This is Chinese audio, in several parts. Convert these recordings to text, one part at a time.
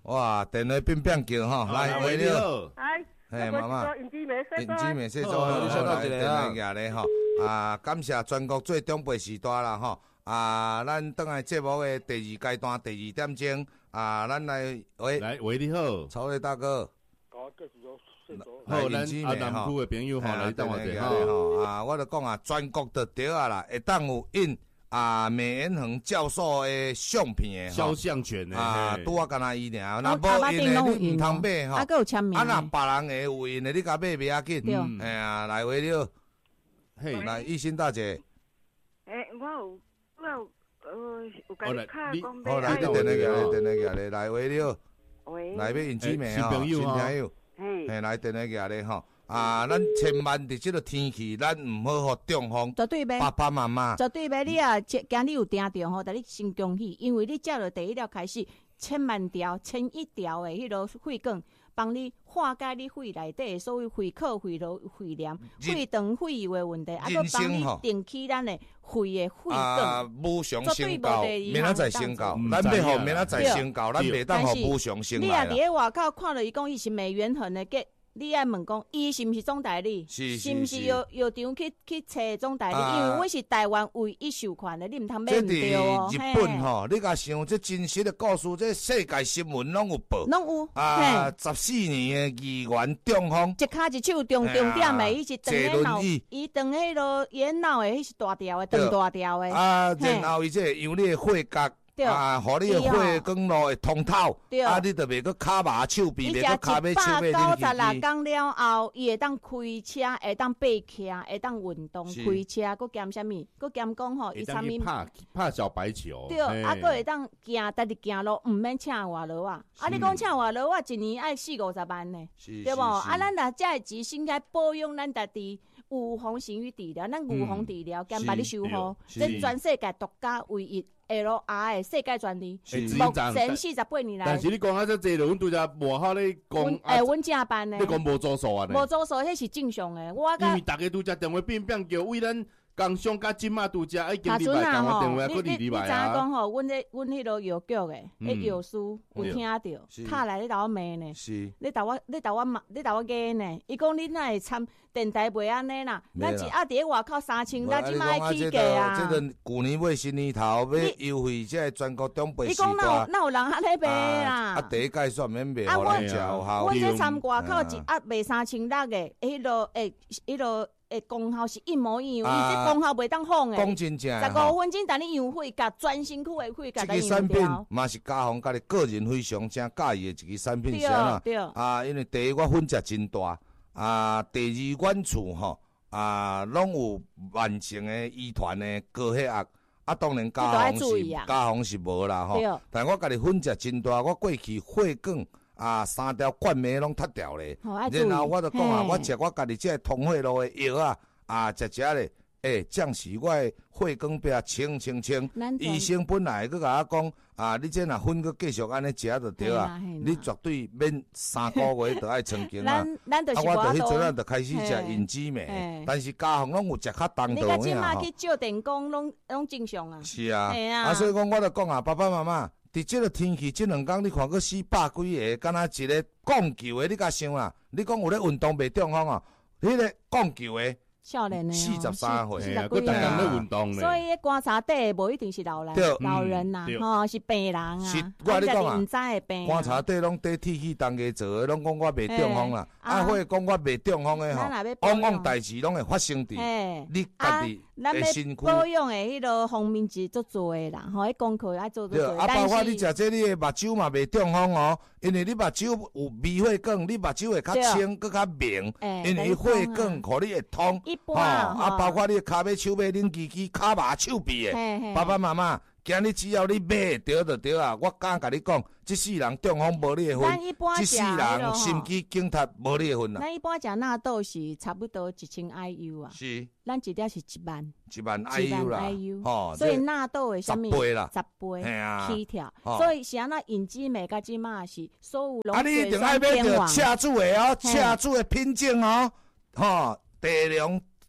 哇，电话乒乒叫吼，来，喂你好， 嘿， 妈妈， 尹志美， 谢谢你收到一个电话举咧吼，感谢全国最长辈时代啦吼，咱等来节目的第二阶段第2点钟，咱来喂你好， 曹伟大哥， 好，咱南区的朋友吼来等我者吼，我就讲全国就对啦，会当有印。美延恒教授的相片肖像权的拄啊干那伊尔，那无印的你唔通买吼， 还有签名， 那别人的有印的你甲买不要紧，哎呀，来回了，嘿，来一心大姐， 我有甲你看讲好来电话来，来回了， 喂， 来要引姊妹吼，新朋友，嘿，来电话举咧吼。咱千万伫即个天气，咱唔好互中风。 绝对袂， 爸爸妈妈绝对袂。你啊，今日有订着吼，但你先恭喜，因为你接了第一条开始1000万条、1001条的迄个血管，帮你化解你肺内底所有肺壳、肺瘘、肺炎、肺长、肺油的问题，搁帮你定起咱的肺的血管。 无常升高，明仔载升高，咱要互明仔载升高，咱袂当互无常升来啦。 你啊，伫咧外口看到伊讲伊是美元恒的个。你爱问讲，伊是毋是总代理？是毋是药厂去找总代理？因为我是台湾唯一授权的，你毋通买唔对哦。 这日本吼，你甲想这真实的故事，这世界新闻拢有报。 拢有 14年的议员中风， 一骹一手重点的，伊是长个脑，伊长迄落眼脑的，迄是大条的，长大条的。 然后伊这让你的血角。互你的血管路会通透，你就袂搁骹麻手臂，袂搁骹尾手尾恁 196天了后，伊会当开车，会当爬骑，会当运动，开车，搁兼啥物？搁兼讲吼，伊啥物？ 拍小白球。 对，搁会当行，但是行路毋免请外劳啊！你讲请外劳，一年爱40-50万呢，对无？咱若遮的钱，先该保养咱家己有风险于治疗，咱有风治疗兼把你修好，这全世界独家唯一。LR 的世界专利，目前48年来。 但是你讲这侪了，阮拄则幕后咧讲， 阮正办的。 你讲无做数啊？ 无做数，迄是正常的。 因为大家拄则电话变叫为咱工商甲金马拄则已经礼拜讲我电话，佫礼拜啊。 你知影讲吼，阮迄落药局的，迄药师有听到，拍来你甲我骂呢。 是。 你甲我骂呢？伊讲你哪会参电台袂安尼啦？咱一伫咧外口3000，咱即摆起价啊！ 这个旧年尾新年头要优惠，这全国中辈时代。 伊讲哪有人遐咧卖啦？ 第一届算免卖，互咱食有效。 我这参外口一卖3600的，迄落。功效是一模一样，伊这功效袂当放诶。 讲真正 ，15分钟等你养血，甲全身躯诶血，甲这个产品嘛是嘉宏家己个人非常正介意的一个产品，是啊。因为第一我分值真大，第二阮厝吼，拢有完整的遗传的高血压。当然嘉宏是无啦吼，但我家己分值真大，我过去血管。3条冠脉拢脱掉咧，然后我就讲我食我家己这通血路的药食咧，降时我的血管壁清。医生本来佮我讲，你这若分佮继续安尼食就对啊，你绝对免3个月就爱清净啊。我就迄阵就开始食银枝梅，但是家宏拢有食较重度。 你今嘛去照电工拢正常啊。 是啊，所以讲我就讲爸爸妈妈。伫即个天气，即2天你看个400几个，敢若一个讲球的，你甲想啊？你讲有咧运动袂中风啊？迄个讲球的， 少年的 43岁， 佫逐天咧运动咧。 所以观察底无一定是老人呐，吼是病人啊。 是，我你讲啊， 观察底拢底铁器当家做的，拢讲我袂中风啦。或者讲我袂中风的吼，往代志拢会发生伫你家己。 咱要保养的迄个方面是足多的啦，吼，迄功课爱做足多。 包括你食这你的目睭嘛袂中风哦，因为你目睭有微血管，你目睭会较清，佮较明，因为血管互你会通。包括你骹尾手尾恁支骹麻手臂的，爸爸妈妈。今日只要你买对就对啊！我敢甲你讲，这世人中风无你的份，这世人心肌梗塞无你的份啦。 咱一般食纳豆是差不多1000 IU 啊， 是， 咱一条是1万 IU 啦， 吼，所以纳豆的啥物 10倍啦 ，10倍起跳，所以是安那引子美甲即嘛是所有拢你一定爱买着车主的哦，车主的品种哦，大量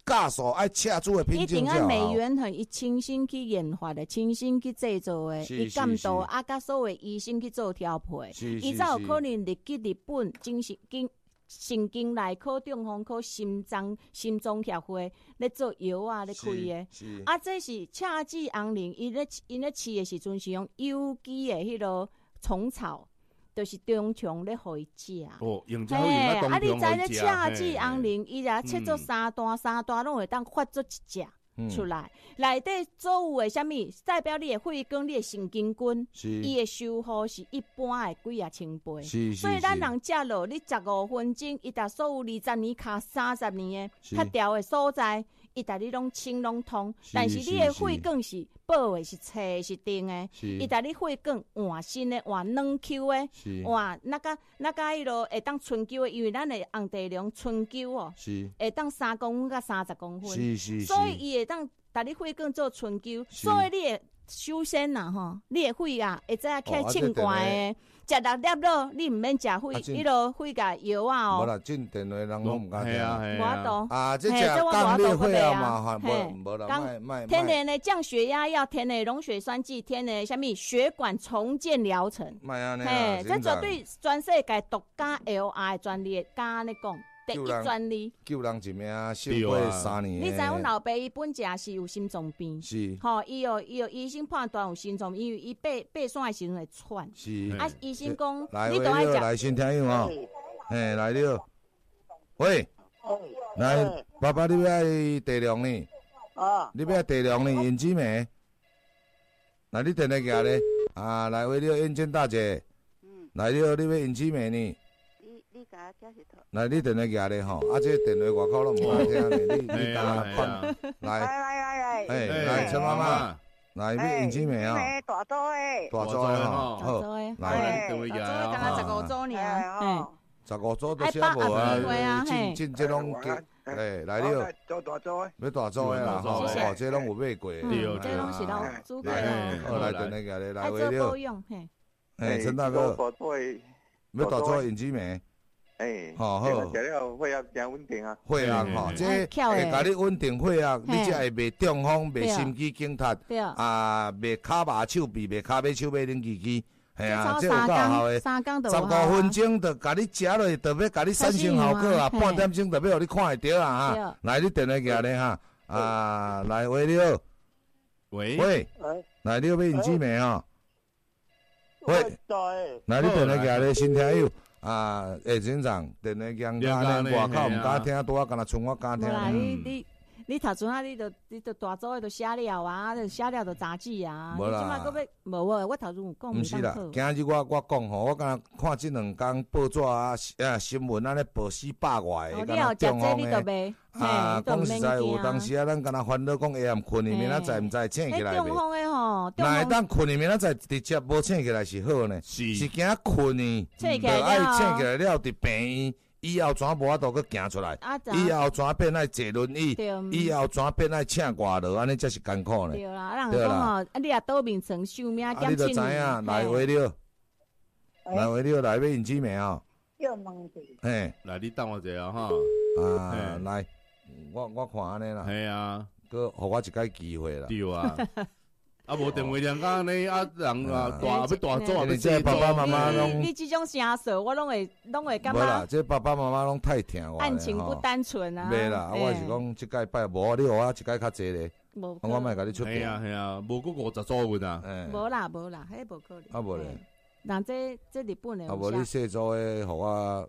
酵素爱赤子的品种才好。 一定要美源很伊亲身去研发的，亲身去制作的，伊监督啊，甲所有医生去做调配，伊才有可能入去日本神经内科、中风科、心脏协会咧做药啊，咧开的。啊，这是赤子红灵，因咧饲的时阵是用有机的迄落虫草，就是中虫咧互伊食。 哦，用这用啊，你知咧赤子红灵，伊若切做三段拢会当发做一只。出来，内底所有的啥物，代表你的血管、你的神经菌，伊的修复是一般的几千倍。所以咱人食落，你15分钟，伊达所有20年、卡30年的较调的所在，伊达你拢清拢通。但是你的血管是保的是脆是定的，伊达你血管换新的、换软 Q 的、换那个迄落会当春秋的，因为咱的红地龙春秋哦，会当3公分到30公分，所以伊会当达你血管做春秋，所以你的首先呐吼，你的血啊会知影起清寒的。食6粒咯，你毋免食迄落血甲药啊哦。 无啦，进电话人拢毋敢听。 无度。 啊，这食降血血啊嘛，无啦，卖。 天然的降血压药，天然的溶血栓剂，天然的啥物血管重建疗程。 卖安尼啦。 嘿，这绝对全世界独家 LI 专利，敢安尼讲。第一专利， 救人一命，幸亏3年。 你知阮老爸伊本食是有心脏病， 是， 吼，伊有医生判断有心脏病，因为伊爬山的时阵会喘， 是， 啊，医生讲， 你都爱食，来先听用吼，嘿，来了，喂，来，爸爸你要爱地量呢？啊，你要爱地量呢？胭脂眉，来你电话举咧，啊，来为了燕娟大姐，来了你要胭脂眉呢？来，你电话举咧吼，啊，这电话外口拢无好听咧，你甲放来，来，陈妈妈，来，你胭脂眉啊， 大组诶， 大组诶吼，好，来， 电话举啊，刚刚15组尔 ，15组都写无啊，进这拢，诶，来了， 做大组诶， 要大组诶啦，吼，哦，这拢有买过， 对，这拢是老煮过好，来电话举咧，来，为了， 嘿，陈大哥，要大组胭脂眉。好好， 食了血压真稳定啊。 血压吼，这会甲你稳定血压，你才会袂中风、袂心肌梗塞，啊，袂骹麻手臂、袂骹尾手尾冷叽叽，系啊，这有够效诶。15分钟就甲你食落，就要甲你产生效果啊，半点钟就要互你看会着啊哈。来，你电话举咧哈，啊，来喂了，喂，来你要胭脂眉吼，喂，来你电话举咧，先听有。啊，下先生，电话讲安尼，外口毋敢听，拄啊，敢若剩我敢听。 你头前啊，你都大组诶，都写了啊，就写了就杂志啊。 无啦， 即摆搁要无啊？我头前有讲毋是啦，今日我讲吼，我敢若看即2天报纸啊，新闻安尼报400外个，敢若中风诶。啊，讲实在有当时啊，咱敢若烦恼讲下暗困去，明仔载毋知醒起来袂。 中风诶吼， 那会当困去，明仔载直接无醒起来是好呢，是惊困去，就爱醒起来了，伫病院。以后怎无法度去行出来？以后怎变爱坐轮椅？以后怎变爱请外劳？安尼才是艰苦呢。 对啦，人讲吼，你若倒面床寿命减轻。 你就知影，来话了，来话了，来要胭脂眉哦。嘿， 来你等我一下哈。 啊，来，我看安尼啦。 系啊， 佮互我一个机会啦。 对啊。啊，无电话连安尼啊，人啊要大做啊， 这爸爸妈妈拢， 你这种声色，我拢会感觉。 无啦，这爸爸妈妈拢太听我。 案情不单纯啊。 袂啦，我是讲即届拜无，你互我一届较济咧。我莫甲你出兵。 系啊系啊，无过50组份啊。 无啦，迄无可能。 啊无咧。 人这日本诶。 啊无你细组诶，互我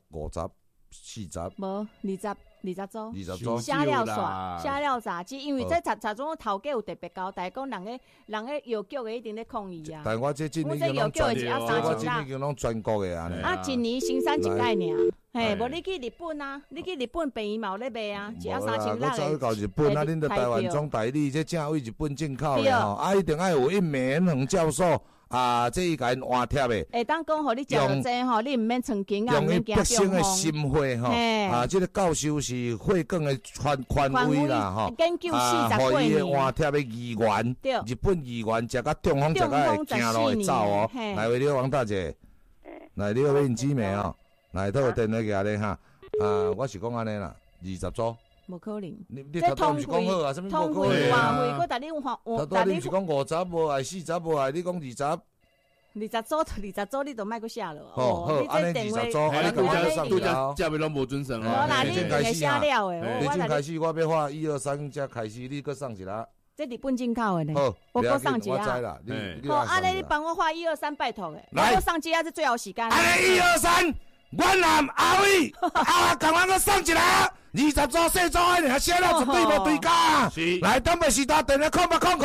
50、40。 无20组 ，20组写了杂志，因为这查种头家有特别交代，讲人个药局的一定咧抗议啊。 但我这今年药局是要3 我今年叫拢全国的安尼。 啊，一年生产一届尔，嘿，无你去日本啊，你去日本便宜嘛有咧卖啊，一盒3600个。 我早去到日本啊，恁着台湾总代理，这正为日本进口的吼，啊，一定爱有一名黄教授。啊，这伊甲因换贴的， 会当讲，互你食到这吼，你毋免曾经啊，毋免惊中风。用伊毕生的心血吼，啊，这个教授是血管的权威啦吼， 研究40几年， 换贴的议员，日本议员食到中风，食到会行路会走哦。来，为了王大姐，来你要胭脂眉哦，来，都有电话举咧哈，啊，我是讲安尼啦，20组， 无可能。 你头拄毋是讲好啊？什么无可能话费， 啊？ 我逐日发， 头拄你毋是讲50无爱40无爱，你讲20。 20组你都莫阁写了。 好，安尼20组，安尼拄上则价位拢无准算无啦，你定会写了诶。 你正开始，我要发1、2、3才开始，你阁送一个。 这日本进口的呢。 好， 我阁送一个。 我知啦。 好，安尼你帮我发1、2、3，拜托诶。我阁送一个是最后时间。 安尼1、2、3，阮男阿伟啊，共我阁送一个。20组细组的尔，写了绝对无对价。来，东北时代电话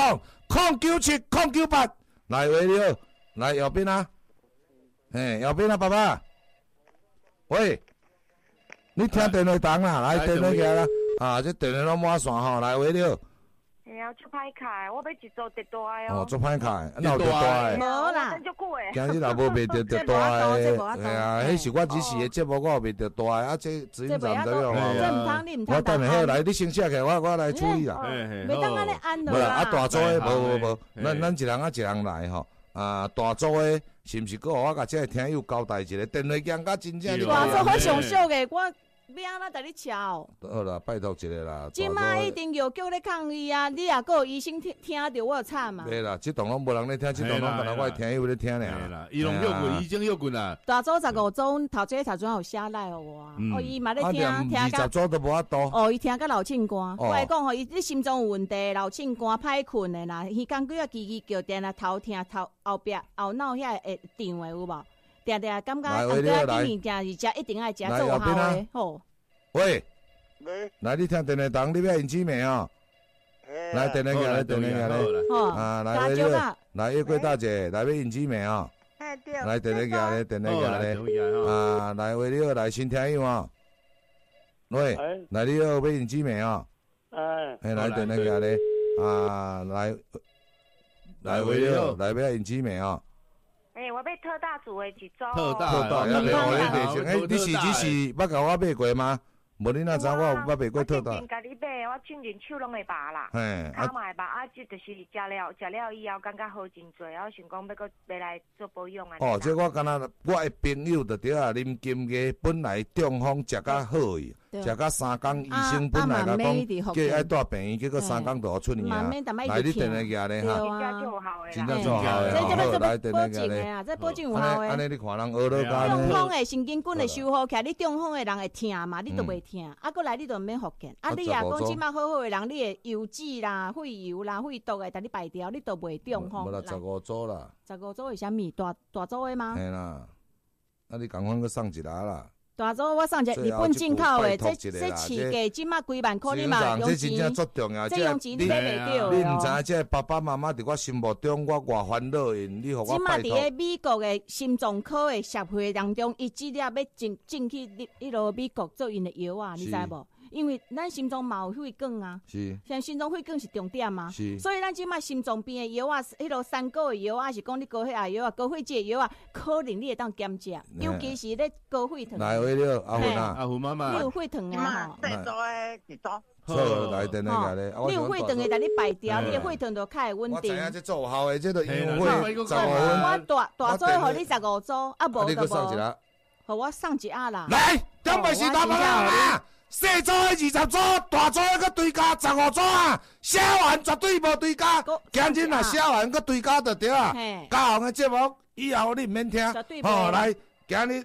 0800097098，来喂你好，来右边啊，右边啊，爸爸，喂，你听电话筒啦，来电话起来啦，啊，这电话拢满线吼，来喂你好。 要出歹开，我要一组特大的哦，做歹开，哪有特大的？ 无啦， 今日若无卖着特大的，系啊，迄是我主持的节目，我有卖着大的，啊，这资源站唔对用这唔通，你唔通。 我等下好来，你先写起，我来处理啦。 袂当安尼按落啦。啊，大组的无，咱一人一人来吼。啊，大组的是毋是？搁互我甲这个听友交代一下，电话讲甲真正。 大组我上俗的我。要安怎甲你敲？ 好啦，拜托一个啦。 即马一定药局咧抗议啊！你也搁有医生听着我惨嘛？ 袂啦，即栋拢无人咧听，即栋拢干那我听友咧听俩。伊拢药棍，医生药棍啊。 大组15组，头这头阵有写来互我啊。哦，伊嘛咧听 20组都无法度。 哦，伊听甲老庆歌。我来讲吼，伊你心中有问题，老庆歌歹困的啦。伊讲几啊叽叫电啊，头听头后壁后脑遐会长的有无？定定感觉啊，个啲物件是食一定爱食做效的吼。 喂，来你听电话筒，你要用纸名哦。来电话下来，电话下来。啊，来喂你，来月桂大姐，来要用纸名哦。来电话下来，电话下来。啊，来喂你好，来新听友哦。喂，来你好，要用纸名哦。来电话下来。啊，来喂你好，来要用纸名哦。 我要特大组的一组。 特大， 你是捌甲我买过吗？无你哪知我有捌卖过特大？ 我家己买，我亲人手拢会拔啦，骹嘛会拔，啊，这就是食了以后感觉好真多，我想讲要搁买来做保养啊。 哦，这我敢若我的朋友就对啊，啉金鸡本来中风食甲好伊，食甲3工，医生本来甲讲叫爱带病院，结果3工就好出院啊。来你电话下咧哈，真正做好诶，好来电话下咧。 这保证有效诶。 安尼你看人学了干。 中风诶神经根会修复起来，你中风诶人会疼嘛，你都袂疼。啊，过来你就免复健。啊，你也讲即马好好诶人，你诶油脂啦、肺油啦、肺毒诶，但你排掉，你都袂中风。 无啦，15组啦。 15组是啥物？大组诶吗？ 嘿啦，啊你共款去送一啦啦。 大组我送一日本进口诶，这市价即马几万块，你嘛用钱。 这真正足重要， 这用钱你买袂着。 你毋知影，这爸爸妈妈伫我心目中，我偌烦恼因，你互我拜托。 即马伫个美国诶心脏科诶协会当中，伊即日要进去迄落美国做因诶药啊，你知无？因为咱心脏嘛有血管啊， 是， 像心脏血管是重点啊， 是， 所以咱即马心脏病的药啊，迄落3个的药啊，是讲你高血压药啊、高血脂的药啊，可能你会当减食，尤其是咧高血糖。 来喂了，阿芬啊， 阿芬妈妈， 你有血糖啊吼？ 再做诶，一组。 好，来电话下咧。 你有血糖的，但你排掉，你的血糖就较会稳定。 我知影这做效的，这都因为15分。 我大组互你15组，啊无就无。 互我送一下啦。 来，中北市大妈妈。细组的20组，大组的搁对加15组啊！写完绝对无对加，今日若写完搁对加就对啊！嘉宏的节目以后你毋免听，吼来，今日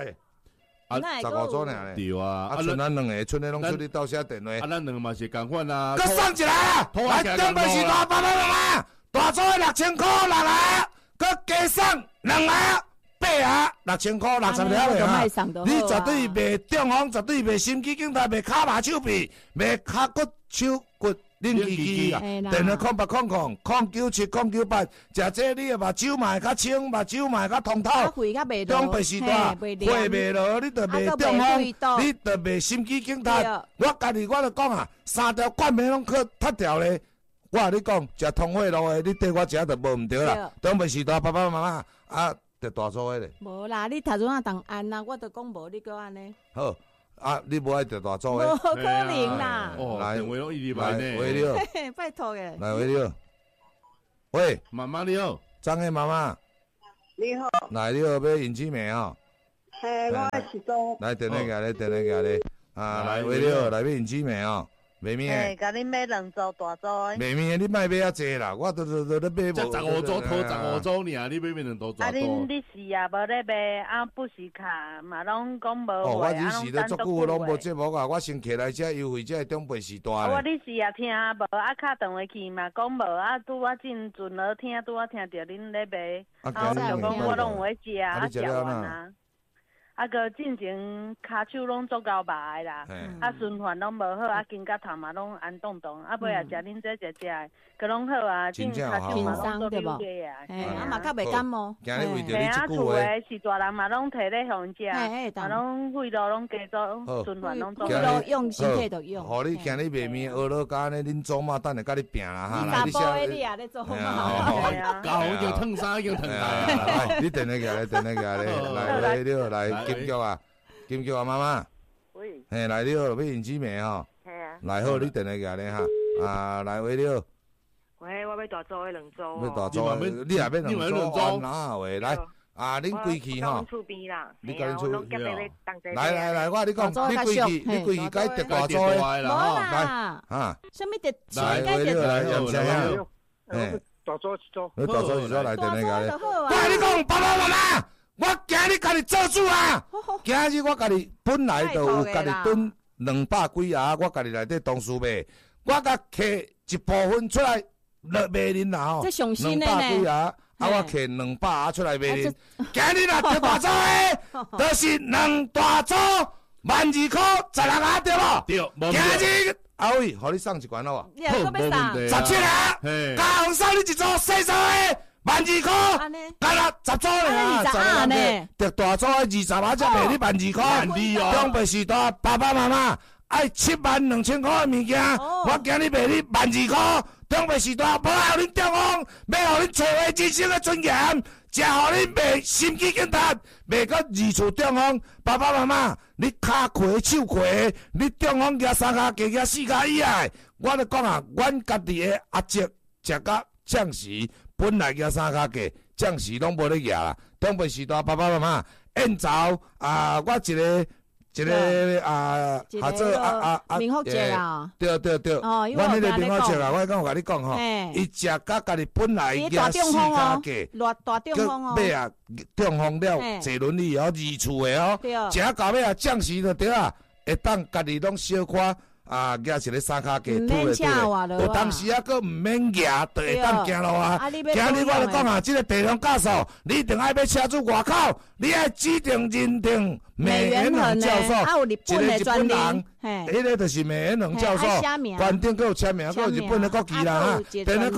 15组尔咧， 对啊！ 啊，剩咱2个，剩的拢出去到写电话。 啊，咱2个嘛是共款啊！ 搁送一个啊！来，中北市大妈妈，大组的6000块6个，搁加送2个。8个6000块60条的啊！你绝对袂中风，绝对袂心肌梗塞，袂骹麻手臂，袂骹骨手骨恁叽叽啊！电话0800097098，食这你的目睭嘛会较清，目睭嘛会较通透。中北时代血袂落，你就袂中风，你就袂心肌梗塞。我家己我就讲啊，3条冠冕拢去脱掉咧。我甲你讲，食通血路的，你对我食就无毋对啦。中北时代爸爸妈妈啊。大组的咧， 无啦，你头先啊当按啦，我都讲无，你叫安尼。 好啊，你无爱着大组的， 无可能啦。 来， 喂你好， 拜托诶。 来喂你好，喂， 妈妈你好， 张的妈妈， 你好， 来你好，要用纸名哦。 嘿，我是讲， 来电话下咧，电话下咧， 来为了来买银纸面哦，卖面。 哎，甲恁买2组大组的。 卖面你卖啊济啦，我都咧买无。 才15组头15组尔，你买2组大组。 恁是也无咧卖，不时卡嘛拢讲无话， 我日时都足久拢无节目啊，我先起来遮优惠遮中北时段。 我日时也听无，敲电话去嘛讲无，拄我进阵了听，拄我听着恁咧卖，我就讲我拢有咧食，食完啊。个进前骹手拢足够白啦，循环拢无好，筋甲头嘛拢安动动，尾也食恁这食，个拢好啊，进骹手嘛拢足溜嘅啊， 嘛较袂感冒。 今日为着你即句话， 是大人嘛拢摕咧互食，嘛拢肺痨拢加做，循环拢做。 用身体就用。 互你今日卖面学落甲呢，恁祖妈等下甲你拼啦哈。 你查甫你也咧做好嘛？ 搞已经烫衫，已经烫大。 你等下起来，等下起来，来了来。金菊啊，妈妈， 喂， 嘿，来了，买银纸面吼， 系啊， 来好，你等下起来哈，来为了， 喂，我要大组的2组， 要大组，你也要2组，哪位来？恁归去吼，你甲恁厝边，来，我你讲，你归去该特大组的， 无啦，什么特？ 来为了来，有啥样？ 嘿，大组一组， 你大组一组来，等下起来。我跟你讲，爸爸妈妈。我今日家己做主啊！今日我家己本来就有家己囤200几盒，我家己内底同事卖，我甲摕一部分出来卖恁啦吼。 这上新的 200几盒，我摕200盒出来卖恁。今日若得大组的，就是2大组，12块16盒对无？ 对， 今日阿伟，互你送一罐好无？好 ，17盒，加红送你一组细组的。12块，干啦10组呢，得大组的20盒才卖你12块。中北时代爸爸妈妈爱72000块的物件，我今日卖你12块。中北时代要互恁中风，要互恁找回人生的尊严，才互恁卖心肌梗塌，卖到二处中风。爸爸妈妈，你骹亏手亏，你中风举3骹加举4骹以外，我咧讲啊，阮家己的阿叔食到暂时。本来举3骹价，暂时拢无咧举啦。中北时代爸爸妈妈宴早我一个合作明福节啊， 对。我迄个明福节啊，我讲甲你讲吼，伊食甲家己本来举4骹价， 大中风哦， 尾啊中风了，坐轮椅哦，二厝的哦，食到尾啊，暂时就对啊，会当家己拢小可。举一个3骹价，有当时佫毋免举，就会当行路啊。今日我咧讲啊，这个地方教授，你一定爱要车主外口，你爱指定认定美元恒教授，一个日本人，迄个就是美元恒教授，关顶佫有签名，佫有日本的国旗啦哈。电话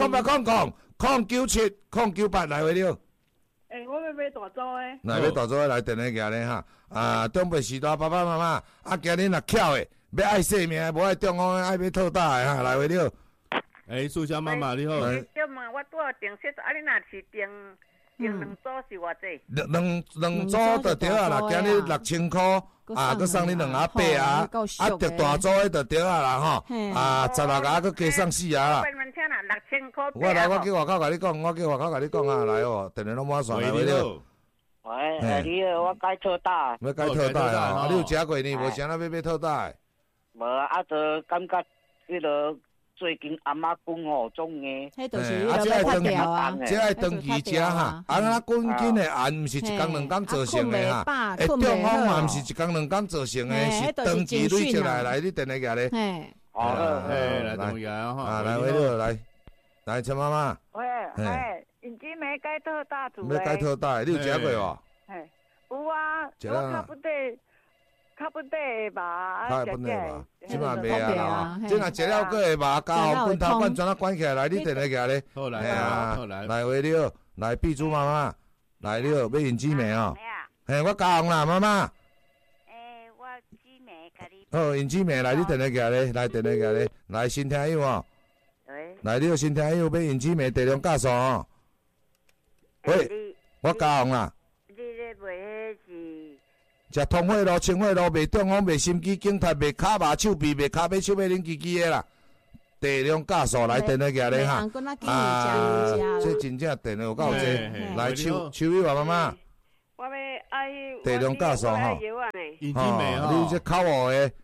08000978来回了。 我要买大组的。 来买大组的来电话举咧哈。中北时代爸爸妈妈，今日若巧的。要爱性命，无爱中风，爱要套大的哈，来回了。 苏小妈妈你好。 对嘛，我拄好订6组，你若是订2组是偌济 ？2组就对啊啦，今日6000块，佮送你2盒8盒，得大组的就对啊啦吼，16盒佮加送4盒啦。 6000块。 我来，我去外口甲你讲，啊，来哦，电话拢满线来回了。 喂，你好，我改套大。 要改套大啊？你有食过呢？无啥要买套大？ 无就感觉迄个最近阿嬷讲吼种的， 迄就是要拍掉啊， 这爱长期食哈，那滚紧的案毋是1工2工造成的哈，中风嘛毋是1工2工造成的，是长期累积来，你电话举咧。 来等下哈， 来回了来，陈妈妈。 喂，银纸梅改套大煮要改套大，你有食过无？ 有啊，我较不得吧， 较不得吧，即嘛袂啊啦，即若食了个会麻，加后罐头罐全啊关起来，你电话举咧。 好来， 来回了，来碧珠妈妈，来了，买银纸梅哦。我加红啦，妈妈。 我纸梅甲你。 好，银纸梅来，你电话举咧，来电话举咧，来新听友哦。来了，新听友买银纸梅地量加数哦。喂，我加红啦。 你咧卖迄是？ 食通血路、清血路，卖中风、卖心肌梗塌、卖骹麻手臂、卖骹尾手尾恁叽叽的啦。地量加数来电话举咧哈。这真正电话有够济。来秋雨话妈妈。 我要爱。 地量加数哈。 银纸梅哈。 你这口号的，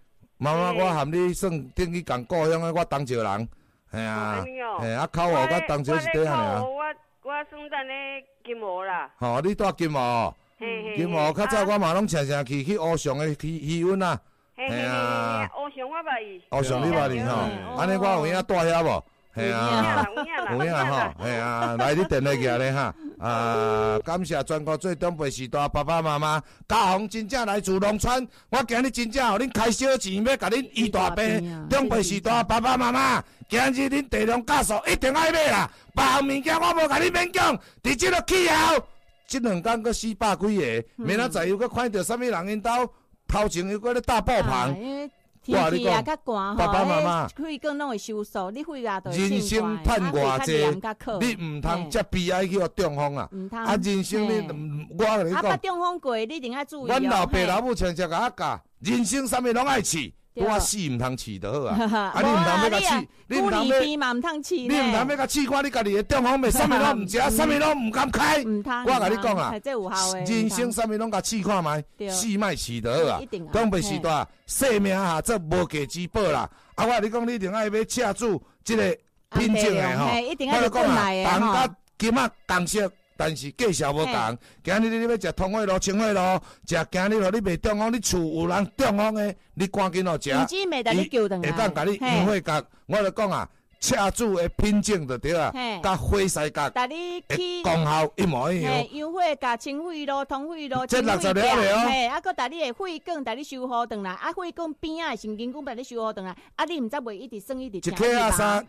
妈妈，我含你算等于共故乡的我东石人，嘿啊，嘿啊，口号甲东石是底下尔。 我算咱咧金湖啦。 吼，你住金湖？金湖较早我嘛拢常常去乌上的渔温啊。 嘿啊，乌上我捌伊。 乌上你捌伊吼？安尼我有影住遐无？嘿啊，有影吼，嘿啊，来你电话起来哈。感谢全国最长辈时代爸爸妈妈，家宏真正来自农村，我今日真正互恁开小钱，要甲恁医大病。长辈时代爸爸妈妈，今日恁地量家属一定爱买啦，别项物件我无甲恁勉强，伫即个气候，即两天阁400几个，明仔载又阁看到啥物人因兜头前又阁咧大爆棚。 天气也较寒爸爸妈妈， 血管拢会收缩，你血压就会人生趁偌济，你唔通遮悲哀去互中风啊！啊，人生你，我甲你讲， 捌中风过，你一定要注意。 阮老爸老母常常甲我教，人生啥物拢爱试，我死唔通试就好啊！啊，你唔通要甲试，你唔通要，你唔通要甲试看你家己的中风，咪啥物拢唔食，啥物拢唔敢开。我甲你讲啊，人生啥物拢甲试看卖，试卖试就好啊！长辈时代，性命下这无价之宝啦！啊，我甲你讲，你一定爱要车主即个品质的吼，我就讲啊，同甲今仔共色。但是价钱无同，今日你要食通惠路、清惠路，食今日你袂中风，你厝有人中风的，你赶紧哦食。 伊会当甲你优惠价，我就讲啊，车主的品种就对啊，甲火西角的功效一模一样。 优惠价清惠路、通惠路、 这60了了哦。 嘿，啊，佮带你的血管带你修好转来，啊，血管边仔的神经管带你修好转来，啊，你毋知袂一直算一直。 一克啊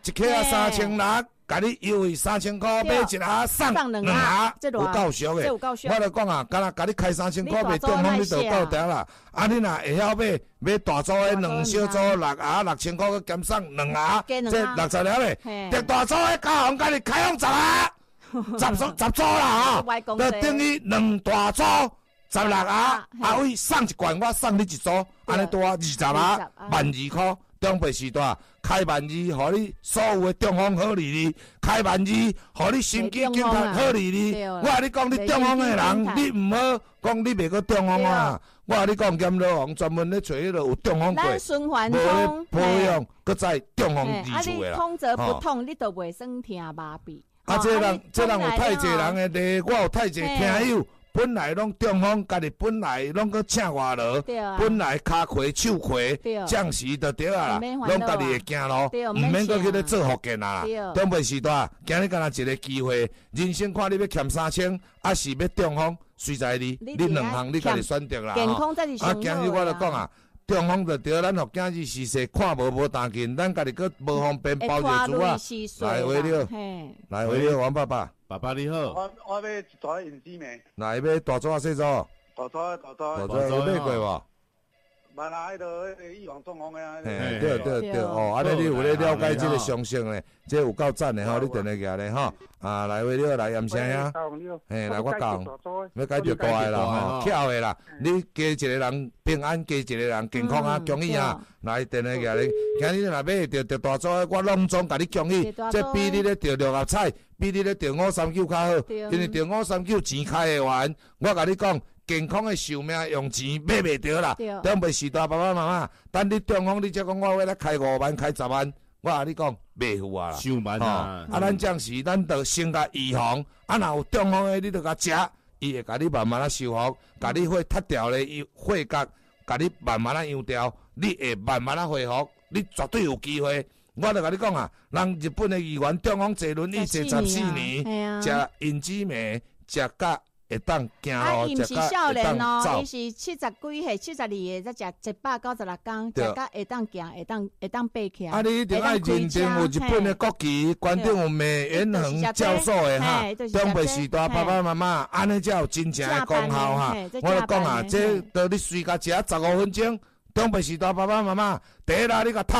3600。甲你优惠3000块，买一盒送2盒，有够俗的。我就讲啊，敢若甲你开3000块卖中风，你就够顶啦。啊，你若会晓买大组的2小组6盒6000块，佮减送2盒，这60了咧。特大组的家宏甲你开放10盒，10组啦吼，就等于2大组16盒，啊位送一罐，我送你一组，安尼多20盒，12,000块。长辈时代开12,000，互你所有的中风好利利，开12,000，互你心肌健康好利利。我甲你讲，你中风的人，你唔好讲你袂个中风啊！我甲你讲，咸老王专门咧找迄个有中风过，无咧保养，搁再中风治愈的啦。 痛则不痛，你都袂算听麻痹。 啊，这人有太济人的咧，我有太济听友。本来拢中风，家己本来拢搁请外劳，本来骹亏手亏，暂时就对啊啦，拢家己会行路，唔免搁去咧做福建啊啦。长辈时代，今日敢若一个机会，人生看你要欠3000，还是要中风，随在你两项你家己选择啦。 健康才是上好。 啊，今日我就讲啊。中风就对，咱互囝儿试试看无担紧，咱家己搁无方便包着珠啊。来回了，来回了，王爸爸。 爸爸你好。 我要一撮胭脂面。 来要大撮细撮？ 大撮。 有买过无？ 买啦，迄个预防中风的啊。 对，哦，安尼你有咧了解这个详情咧，这有够赞的吼，你电话起来吼，啊，来回了，来验声呀。嘿，来我讲，要解决大的啦吼，巧的啦，你加一个人平安，加一个人健康啊，恭喜啊！来电话起来，今日若买着大组的，我隆重甲你恭喜，这比你咧着6合彩，比你咧着539较好，因为着539钱开会完，我甲你讲。健康的寿命用钱买袂着啦，长辈时代爸爸妈妈，等你中风，你才讲我要来开5万、开10万，我甲你讲袂付啊啦， 上万啊！ 啊，咱这样时，咱就先甲预防，啊，若有中风的，你就甲食，伊会甲你慢慢修复，甲你血脱掉的血角，甲你慢慢养掉，你会慢慢恢复，你绝对有机会。我就甲你讲啊，人日本的议员中风坐轮椅坐14年，食胭脂面，食甲。会当行路， 伊毋是少年哦，伊是70几岁、72个，才食196天，食甲会当行，会当爬起来。 啊，你一定爱认真有日本的国旗，馆长有梅远恒教授的哈，长辈时代爸爸妈妈，安尼才有真正的功效哈。我就讲啊，这到你随甲食15分钟，长辈时代爸爸妈妈，第一啦，你甲透落。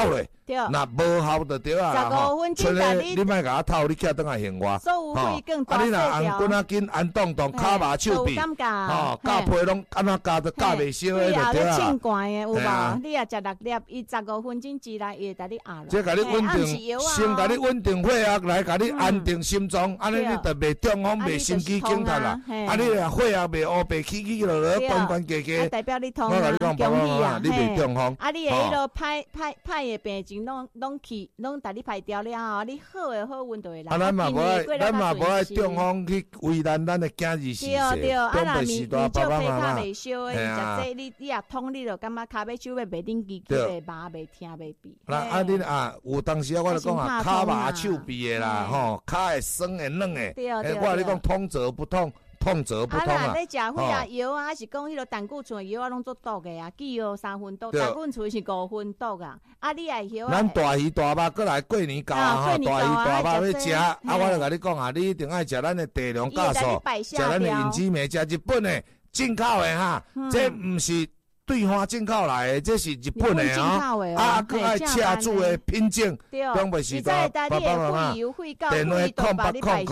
对， 那无效就对啊啦。 15分钟但你莫甲我透，你起来等下还我。 所有肺更大你若按滚啊紧，按动动，骹麻手臂，甲皮拢安怎加都加袂烧的就对啊。 清寒的有无？你也食6粒，伊15分钟之内伊会甲你压落。 即甲你稳定，先甲你稳定血压，来甲你安定心脏，安尼你就袂中风、袂心肌梗塞啦。啊，你若血压袂乌白起落落，关关结结， 代表你通我甲你讲，爸爸妈妈，你袂中风。 啊，你的迄落歹的病情拢去，拢带你排掉了后，你好的好运就会来。 啊，咱嘛无爱中风去为难咱的囝儿事势。 对，啊，若年少肺骹袂烧的，食这你也痛，你就感觉骹尾手尾袂顶记，袂麻袂痛袂闭。 那啊，恁啊，有当时我就讲啊，骹麻手臂的啦，吼，骹会酸会软的，我甲你讲通则不痛。痛则不痛啊！ 你食血压药啊，还是讲迄个胆固醇的药啊，拢做毒的啊，记哦3分毒，胆固醇是5分毒啊。啊，你爱药啊？ 咱大鱼大肉，过来过年到啊，大鱼大肉要食，啊，我就甲你讲啊，你一定爱食咱的地龙酵素，食咱的银枝梅，食日本的进口的哈，这毋是对方进口来的，这是日本的哦。啊，佮爱车主的品种，中北时代爸爸妈妈，电话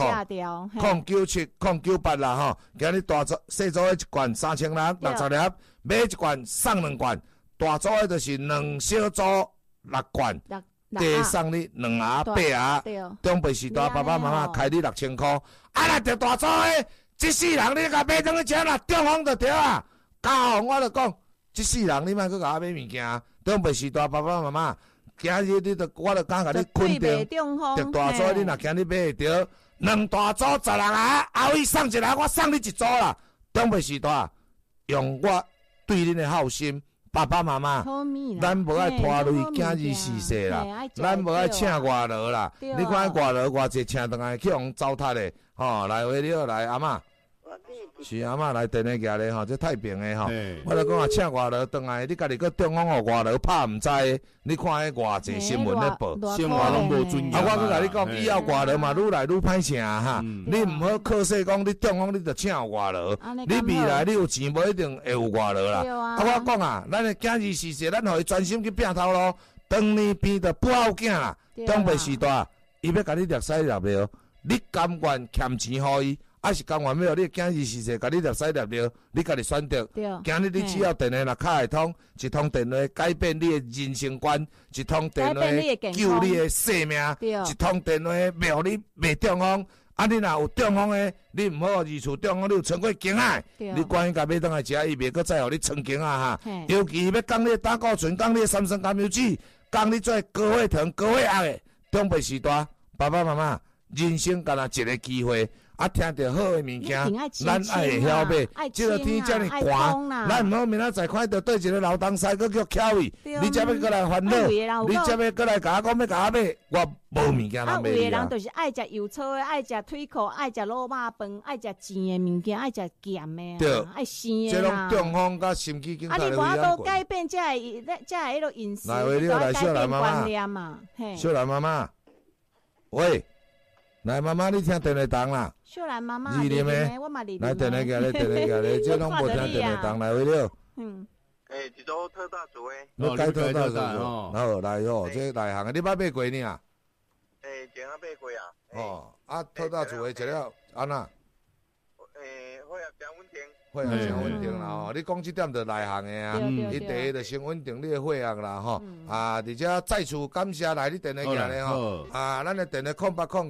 0800-097-098啦吼。今日大组细组的一罐3660粒，买一罐送2罐，大组的就是2小组6罐，加送你2盒8盒。中北时代爸爸妈妈开你6000块，啊，若着大组的，这世人你甲买转去吃啦，中风就对啊。教我就讲。即世人，你莫去甲我买物件，中北时代爸爸妈妈，今日你着我着敢甲你肯定，着大组你若今日买会着，2大组16盒，后尾送1盒，我送你1组啦。中北时代用我对恁的好心，爸爸妈妈，咱无爱拖累囝儿事势啦，咱无爱请外劳啦。你看外劳偌济请倒来去互糟蹋的，吼，来回了来阿嬷。是阿嬷来电话寄咧吼，这太平的吼。我来讲啊，请外劳转来，你家己搁中风互外劳拍毋知，你看迄偌济新闻咧报， 新闻拢无尊严。 啊，我搁甲你讲，以后外劳嘛愈来愈歹请哈。你毋好靠说讲你中风，你就请外劳。你未来你有钱无一定会有外劳啦。啊，我讲啊，咱的囝儿事势，咱互伊专心去拼头路。当年变着不好囝啦，东北时代，伊要甲你掠屎掠尿，你甘愿欠钱互伊？还是甘愿要你囝儿事势，甲你掠屎掠尿，你家己选择。今日你只要电话若敲会通，一通电话改变你的人生观，一通电话救你的性命，一通电话庙你袂中风。啊，你若有中风的，你毋好二厝中风，你有穿过经啊？你赶紧甲买倒来食，伊袂搁再互你穿经啊哈。尤其要讲你胆固醇，讲你三酸甘油酯，讲你做高血糖、高血压的，中北时代爸爸妈妈，人生敢若一个机会。啊，听到好的物件，咱爱会晓买。即个天遮尔寒，咱毋好明仔载看到对一个老东西，佫叫巧伊，你才要过来烦恼，你才要过来甲我讲要甲我买，我无物件通买。有的人就是爱食油炒的，爱食腿裤，爱食卤肉饭，爱食甜的物件，爱食咸的，爱鲜的啦。 这种中风甲心肌梗塞的你无都改变这迄个饮食， 来，你来小兰妈妈， 小兰妈妈，喂。来，妈妈，你听电话筒啦。 秀兰妈妈， 二念的， 我嘛二念。 来，电话寄咧，电话寄咧，这拢无听电话筒来为了。 一组特大组诶。 你改特大组哦。然后来哦，这内行的，你捌买过呢啊？ 前下买过啊。 哦，啊，特大组诶，食了安那？ 血压真稳定。 血压真稳定啦吼，你讲这点就内行的啊。伊第一就先稳定你的血压啦吼。啊，而且再次感谢来你电话寄咧吼。啊，咱的电话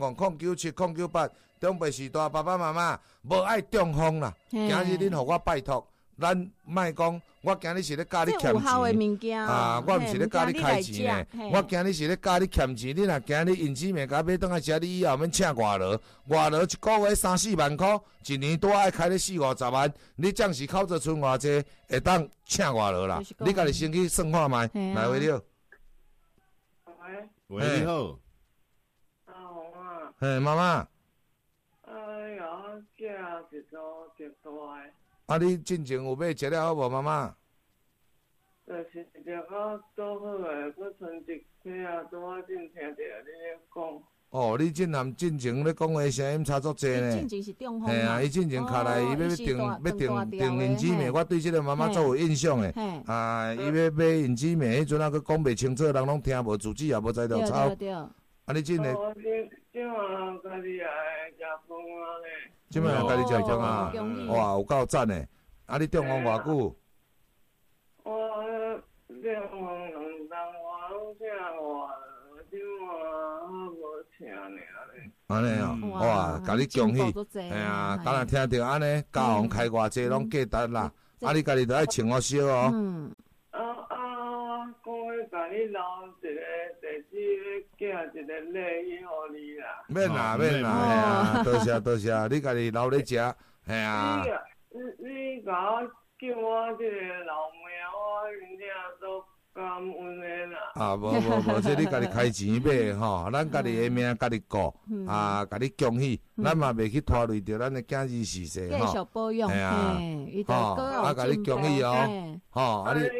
0800097098，中北时代爸爸妈妈无爱中风啦。今日恁互我拜托，咱莫讲，我今日是咧教你欠钱啊，我毋是咧教你开钱呢。我今日是咧教你欠钱，你若今日银纸面甲买倒来食，你以后免请外劳，外劳一个月3-4万块，一年多爱开咧40-50万，你暂时口子剩偌济，会当请外劳啦。你家己先去算看卖，来为了。 喂，你好。 阿红啊。 嘿，妈妈。 哎呀，这一组一大个。 啊，你进前有买食了好无，妈妈？ 就是食到倒好诶，佫剩一批啊，拄仔正听着你咧讲。 哦，你进前咧讲话声音差足济呢。 进前是中风。 嘿啊，伊进前卡来，伊要订引子妹，我对即个妈妈做有印象诶。啊，伊要买引子妹，迄阵啊，佫讲袂清楚，人拢听无，自己也无知条抄。啊，你真诶。 即嘛家己也会食饭啊咧。 即摆家己食饭啊，哇，有够赞诶！啊，你中风偌久？ 我中风2当我请我，即嘛无请尔咧。 安尼哦，哇，甲你恭喜！哎呀，敢若听着安尼，家红开偌济拢价值啦。啊，你家己着爱穿我少哦。 讲要甲你留一个地址，寄一个礼去互你啦。 免啦，嘿啊，多谢，你家己留咧食，嘿啊。 你甲我叫我即个老妹，我真正都感恩的啦。 啊，无，这你家己开钱买吼，咱家己的命家己顾，啊，甲你恭喜，咱嘛袂去拖累着咱的囝儿逝世吼。 继续保养，嘿， 啊，甲你恭喜哦，吼，啊你。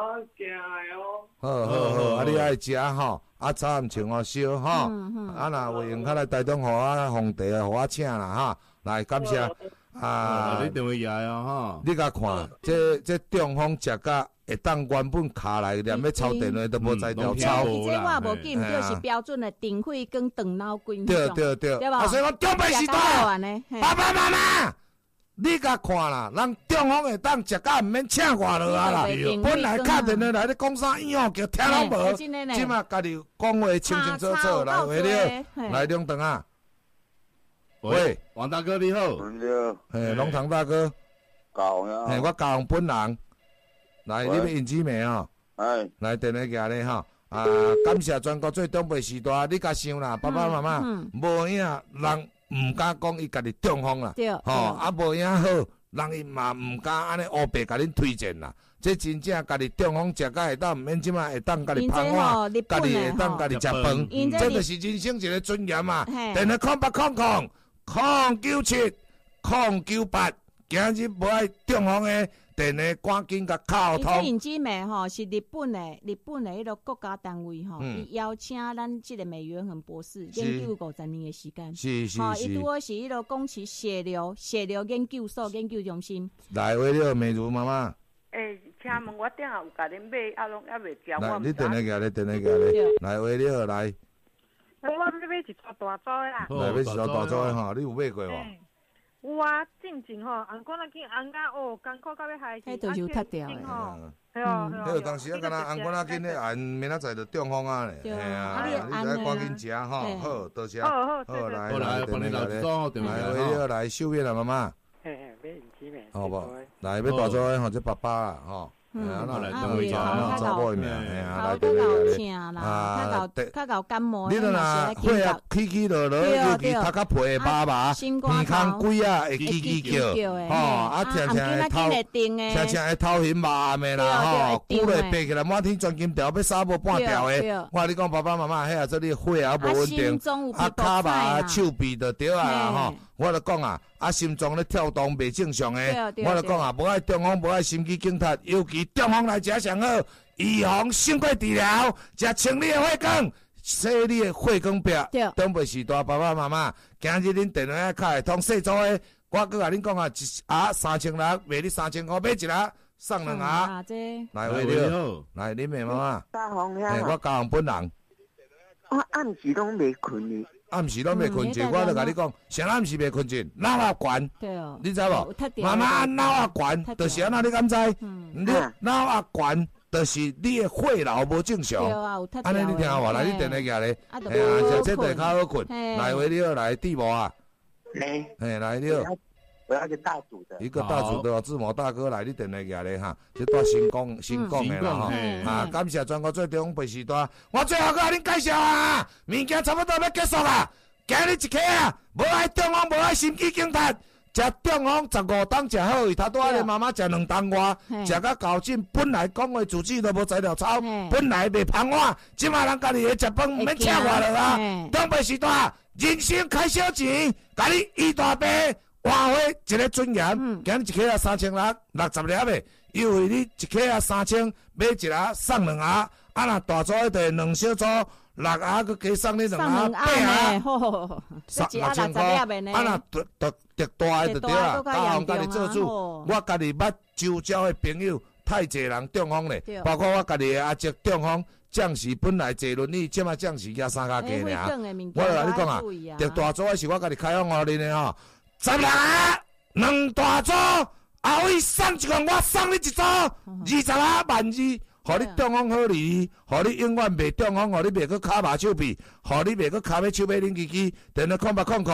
好，啊你爱食吼，啊早暗穿我烧吼，啊若有闲较来台东互我皇帝互我请啦哈，来感谢啊！ 你电话来啊哈！ 你甲看，这中风食甲会当原本卡来连要抄电话都无才调抄。 伊这我无紧，就是标准的电费跟电脑贵。 对吧？所以讲中北时代，爸爸妈妈。你甲看啦，人中风会当食甲毋免请外落啊啦。本来敲电话来，你讲啥医院叫听拢无，即马家己讲话清清楚楚来话了，来两顿啊。喂， 王大哥你好。 嘿，龙堂大哥。 搞呀。 嘿，我教本人。来，你要引子妹哦。哎。来电话寄咧吼。啊，感谢全国最东北时代，你甲想啦，爸爸妈妈，无影人。唔敢讲伊家己中风啦，吼，啊无影好，人伊嘛唔敢安尼黑白甲恁推荐啦。这真正家己中风食甲会当，毋免即马会当家己芳我，家己会当家己食饭，这就是人生一个尊严嘛。电话0800-097-098，今日无爱中风的。电话赶紧甲敲通。 引子妹吼是日本的迄个国家单位吼，伊邀请咱即个美元恒博士研究50年的时间。 是。 伊拄好是迄个宫崎血流研究所研究中心。 来，为了美如妈妈。 请问我顶下有甲恁买，啊拢还袂交。 来，你电话来，来为了来。 我要买一撮大组的啦。 来，买一撮大组的吼，你有买过无？ 有啊，进前吼，红管仔紧，红甲哦，艰苦到要害死， 迄都是脱掉的。 迄个当时啊，敢若红管仔紧咧按，明仔载就中风啊咧。嘿啊，你来赶紧食吼，好，多谢。好，来， 帮你老祖电话来秀面啦，妈妈。 嘿，买引子妹。 好不？来，要大组的吼，这爸爸啦，吼。 那来等一下，照顾一下， 啊，较搞疼啦，较搞感冒。 你若血压起落，尤其头壳皮麻麻，鼻孔鬼啊会叽叫，吼，啊，听会头晕麻暗的啦，吼，久了爬起来满天钻金条，要三无半条的。我你讲爸爸妈妈，迄这里血压无稳定，啊，骹麻手臂就对啊啦，吼。我就讲啊，心脏咧跳动袂正常诶，我就讲啊，无爱中风，无爱心肌梗塞，尤其中风来食上好，预防胜过治疗，食清理的血管，洗你的血管壁。东北时代爸爸妈妈，今日恁电话卡会通细组的，我佮甲恁讲啊，一3000人，卖你3000块，买一盒送2盒。来，为了，来，恁妹妈妈，我家红本人。 我暗时拢袂困呢。 暗时拢袂困觉，我就甲你讲，谁暗时袂困觉？脑压悬，你知无？妈妈脑压悬，就是安那你敢知？你脑压悬，就是你的血流无正常。安尼你听话，来你电话下咧，哎呀，这对较好困。来回你来地无啊？来你。 我要一个大组的。 一个大组的志摩大哥来，你電話入嚟哈，即帶新講的啦哈，啊，感謝全國最東北時代，我最後佮恁介紹啊，物件差不多要結束啦，今日一客啊，無愛中風，無愛心肌梗塞，食中風15檔食好，伊頭拄仔恁媽媽食2檔外，食甲搞緊，本來講話自己都無材料炒，本來袂芳我，即馬人家己會食飯，唔免請我了啊，東北時代，人生開小錢，甲你一大杯。換回一個尊嚴，今日一克啊300060粒的，優惠你一克啊3000，買一盒送2盒，啊那大組的2小組 6盒佮加送你2盒8盒，6000块。啊那特大的就对啦，嘉宏家己做主，我家己捌周遭的朋友太济人中风咧，包括我家己的阿叔中风。将士本来坐轮椅，即马将士加3脚架尔。我来甲你讲啊，特大组的是我家己开放互恁的吼，16个2大组，后尾送一罐，我送你一组，20盒12,000，互你中风好哩，互你永远袂中风，互你袂去骹麻手臂，互你袂去骹尾手尾冷叽叽，电话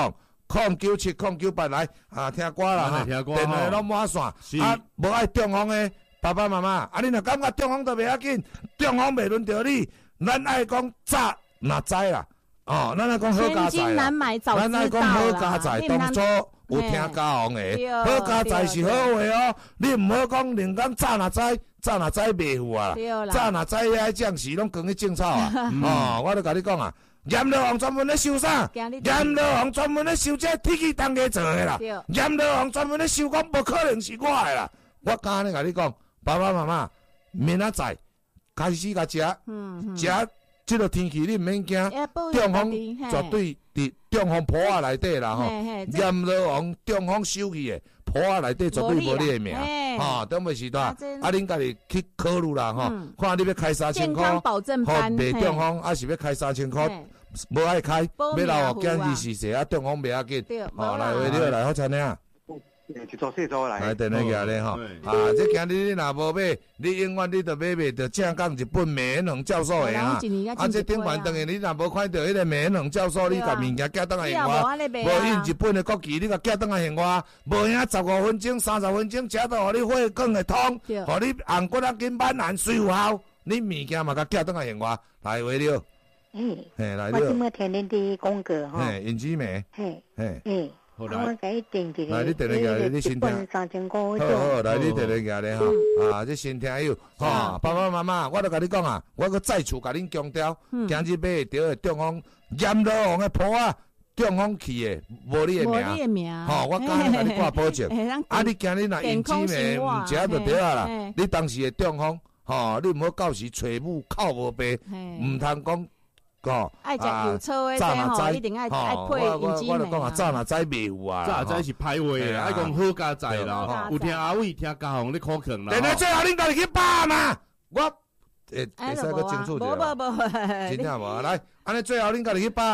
0970998来啊，听歌啦哈，电话拢满线，啊，无爱中风的。爸爸妈妈，啊，你若感觉中风都袂要紧，中风袂轮到你，咱爱讲早若知啦，哦，咱爱讲好家在啦，咱爱讲好家在，当初有听嘉宏的，好家在是好话哦，你毋好讲人讲早若知袂赴啊，早若知遐将士拢讲去种草啊，哦，我都甲你讲啊，阎罗王专门咧收啥？阎罗王专门咧收这铁器当家做的啦，阎罗王专门咧收讲无可能是我的啦，我敢安尼甲你讲。爸爸妈妈，明仔载开始甲食，食即个天气你毋免惊，中风绝对伫中风坡仔内底啦吼，阎罗王中风收去的坡仔内底绝对无你的名，吼，等袂时段，啊，恁家己去考虑啦吼，看你要开3000块，好袂中风，还是要开3000块，无爱开，要留互囝儿是势，啊，中风袂要紧，吼，来话了来好餐领。 一组四组来电话寄咧吼，啊！这今日你若无买，你永远你都买袂到正港日本美恩龙教授的啊！啊，这顶完等下你若无看到迄个美恩龙教授，你甲物件寄倒来还我，无印日本的国旗，你甲寄倒来还我，无影15分钟、30分钟，食到互你血管会通，互你红骨仔筋满寒水有效，你物件嘛甲寄倒来还我，来话了。嘿，来了。 我今麦听恁伫广告吼。 嘿，胭脂梅。 嘿。我给定一个， 来你电话寄你先听。好，来你电话寄咧吼，啊，这先听有，吼，爸爸妈妈，我都甲你讲啊，我搁再次甲恁强调，今日买着的中风阎罗王的铺啊，中风去的，无你的名，吼，我敢甲你挂保证。啊，你今日若胭脂梅毋食就对啊啦，你当时的中风，吼，你毋好到时找母靠无白，毋通讲。 爱食油醋的这吼，一定爱配胭脂梅。 我就讲啊，早若知袂有啊， 早知是歹话，爱讲好家在啦。有听阿伟听嘉宏咧口劝啦。 电话最后恁家己去打嘛，我会使搁清楚一下。 无， 真正无来，安尼最后恁家己去打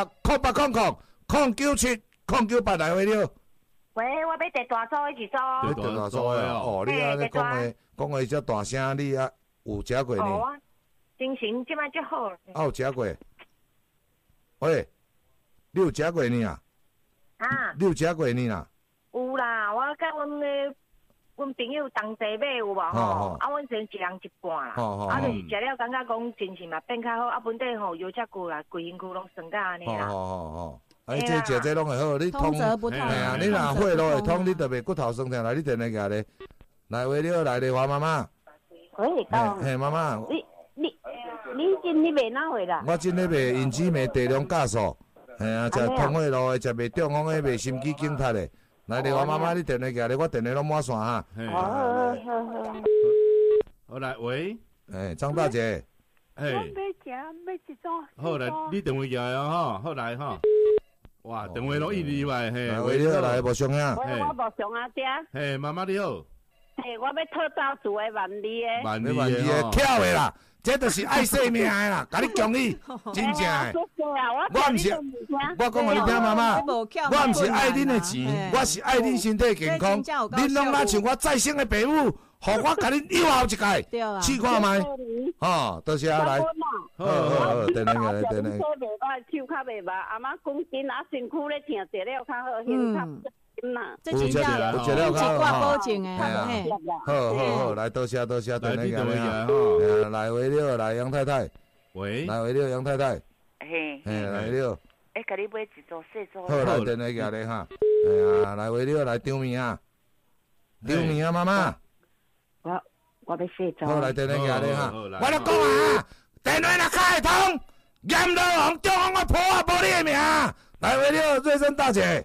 08000978来话了。 喂，我要第大组的一组。 第大组的哦，你安尼讲的遮大声，你啊有食过呢？ 哦，精神即摆足好。 啊，有食过？喂，你有食过呢啊？ 啊， 你有食过呢啊？ 有啦，我甲阮朋友同齐买有无吼？啊，阮先一人一半啦。啊，就是食了感觉讲精神嘛变较好，啊，本地吼油遮久啦，规身躯拢酸甲安尼啦。 哎，这食这拢会好，你通则不通。 哎呀，你若血路会通，你特别骨头酸痛来，你电话寄咧。来话了，来电话妈妈。 喂， 嘿，妈妈。 你今日卖哪位啦？ 我今日卖胭脂梅地量酵素，嘿啊，食通血路的，食卖中风的，卖心肌梗塞的。来，电话妈妈，你电话寄咧，我电话拢满线哈。 好。 好来，喂。 张大姐。 我要一组。 好来，你电话寄来哦，好来哈。哇，电话拢一例外嘿。 来，你好，来无相呀？ 我无相啊，爹。 嘿，妈妈你好。 嘿，我要套早厝的万里的。 万里的， 巧的啦。这就是爱生命的啦，甲你讲你，真正的。我毋是，我讲互你听，妈妈，我毋是爱恁的钱，我是爱恁身体健康。恁拢若像我再生的爸母，互我甲恁友好一届，试看觅。吼，多谢来。好，等下来，等下。 手较袂麻，阿妈讲紧啊，身躯咧疼，食了较好，胸较。 这真正有挂保证的， 好，来多谢，等下来来话了，来杨太太， 喂， 来话了杨太太， 嘿， 来了， 甲你买一组细组， 好，来电话寄咧哈，来话了，来张明啊，妈妈， 我要细组， 好，来电话寄咧哈，我都讲啊，电话若开通，阎罗王中央我破啊无你的名，来话了，瑞生大姐。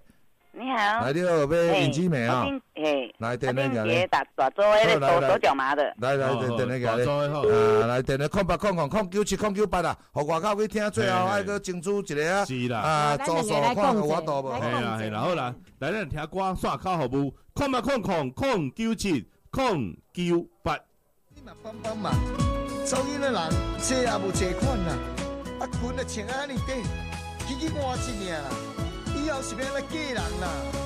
你好， 来，你好，要引子名啊？来，电话过来。 大做迄个手脚麻的。 来，电话过来。来，电话0800099798啊，互外口去听，最后爱搁争取一个啊。 是啦。 啊，做数看有法度无？ 系啦，好啦，来咱听歌刷口服务，0800099798。 你嘛帮忙，做囡仔人车也无借款啦，啊裙啊穿安尼短，起起换一领啦，以后是要来嫁人啦。